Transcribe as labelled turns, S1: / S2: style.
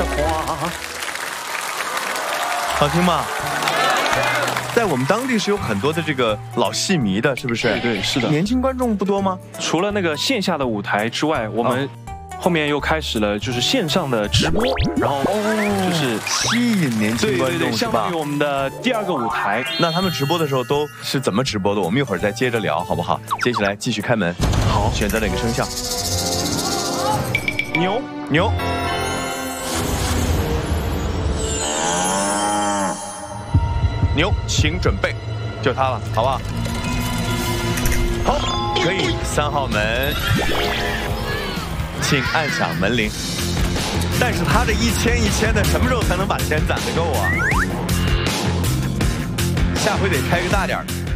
S1: 花。
S2: 好听吗？在我们当地是有很多的这个老戏迷的，是不是？
S1: 对，是的。
S2: 年轻观众不多吗？
S1: 除了那个线下的舞台之外，我们后面又开始了就是线上的直播，然后就是
S2: 吸引年轻观众，
S1: 相当于我们的第2个舞台。
S2: 那他们直播的时候都是怎么直播的？我们一会儿再接着聊，好不好？接下来继续开门。
S1: 好，
S2: 选择哪个声效？
S1: 牛。
S2: 牛，请准备，就它了，好不好？好，可以。3号门，请按响门铃。但是他这1000的，什么时候才能把钱攒得够啊？下回得开个大点的。